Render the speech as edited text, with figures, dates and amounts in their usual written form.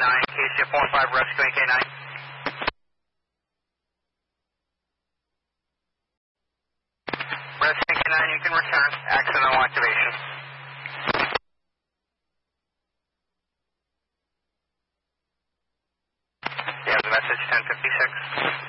KCF 15 rescuing K9. Rescuing K9, you can return. Accidental activation. You have the message 1056.